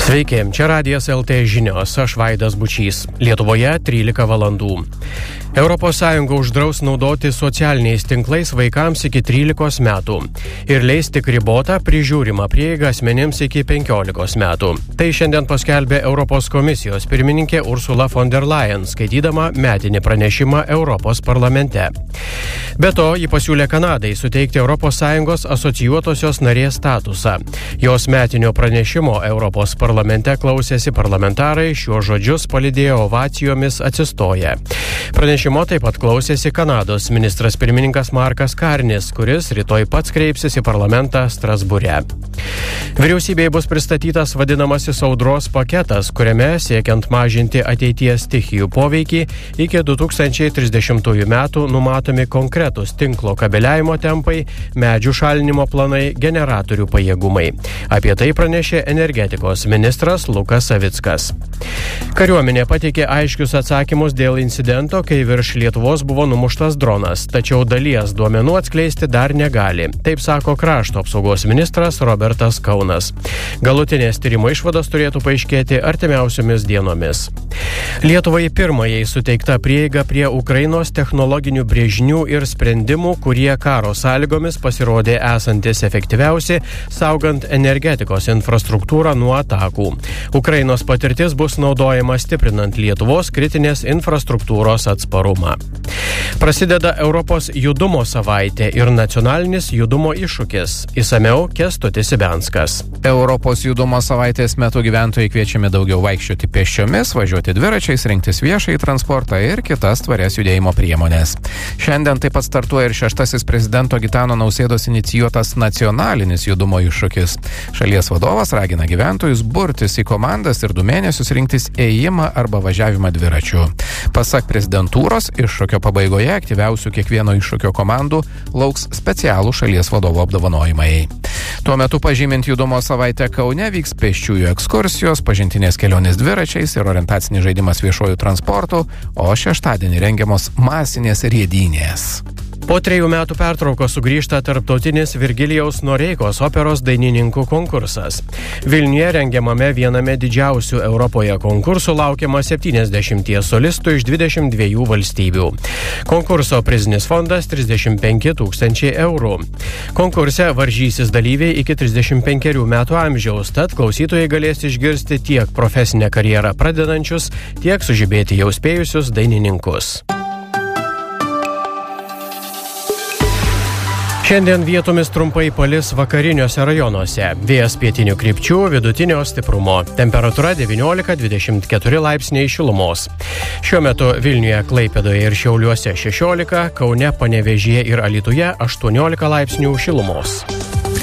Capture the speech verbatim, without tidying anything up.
Sveiki, čia Radijas L T žinios, aš Vaidas Bučys. Lietuvoje trylika valandų. Europos Sąjunga uždraus naudoti socialiniais tinklais vaikams iki trylikos metų ir leis tik ribotą prižiūrimą prieigą asmenims iki penkiolikos metų. Tai šiandien paskelbė Europos komisijos pirmininkė Ursula von der Leyen, skaitydama metinį pranešimą Europos parlamente. Be to, ji pasiūlė Kanadai suteikti Europos Sąjungos asocijuotosios narės statusą. Jos metinio pranešimo Europos parlamente klausėsi parlamentarai, šiuos žodžius palydėjo ovacijomis atsistoję. Pranešimo taip pat klausėsi Kanados ministras pirmininkas Markas Karnis, kuris rytoj pats kreipsis į parlamentą Strasbūre. Vyriausybėje bus pristatytas vadinamasis audros paketas, kuriame siekiant mažinti ateities stichijų poveikį iki du tūkstančiai trisdešimtųjų metų numatomi konkretus tinklo kabeliavimo tempai, medžių šalinimo planai, generatorių pajėgumai. Apie tai pranešė energetikos ministras Lukas Savickas. Kariuomenė pateikė aiškius atsakymus dėl incidento, kai virš Lietuvos buvo numuštas dronas, tačiau dalies duomenų atskleisti dar negali. Taip sako krašto apsaugos ministras Robertas Kaunas. Galutinės tyrimo išvados turėtų paaiškėti artimiausiomis dienomis. Lietuvai pirmajai suteikta prieiga prie Ukrainos technologinių brėžinių ir sprendimų, kurie karo sąlygomis pasirodė esantis efektyviausi, saugant energetikos infrastruktūrą nuo atakų. Ukrainos patirtis bus naudojama stiprinant Lietuvos kritinės infrastruktūros atsparumą. Prasideda Europos judumo savaitė ir nacionalinis judumo iššūkis. Išsamiau Kęstutis Ibenskas. Europos judumo savaitės metu gyventojai kviečiami daugiau vaikščioti pėsčiomis, važiuoti dviračiais, rinktis viešąjį transportą ir kitas tvarias judėjimo priemonės. Šiandien taip pat startuoja ir šeštasis prezidento Gitano Nausėdos inicijuotas nacionalinis judumo iššūkis. Šalies vadovas ragina gyventojus burtis į komandas ir du mėnesius rinktis ėjimą arba važiavimą dviračiu. Pasak prezidentūros, iššūkio pabaigoje aktyviausių kiekvieno iššūkio komandų lauks specialų šalies vadovo apdovanojimai. Tuo metu pažymint judumo savaitę Kaune vyks pėsčiųjų ekskursijos, pažintinės kelionės dviračiais ir orientacinis žaidimas viešuoju transportu, o šeštadienį rengiamos masinės riedynės. Po trejų metų pertraukos sugrįžta tarptautinis Virgilijaus Noreikos operos dainininkų konkursas. Vilniuje rengiamame viename didžiausių Europoje konkursų laukiama septyniasdešimties solistų iš dvidešimt dviejų valstybių. Konkurso prizinis fondas trisdešimt penki tūkstančiai eurų. Konkurse varžysis dalyviai iki trisdešimt penkerių metų amžiaus, tad klausytojai galės išgirsti tiek profesinę karjerą pradedančius, tiek sužibėti jau spėjusius dainininkus. Šiandien vietomis trumpai palis vakariniuose rajonuose. Vėjas pietinių krypčių, vidutinio stiprumo. Temperatūra devyniolika dvidešimt keturi laipsniai šilumos. Šiuo metu Vilniuje, Klaipėdoje ir Šiauliuose šešiolika, Kaune, Panevėžyje ir Alytuje aštuoniolika laipsnių šilumos.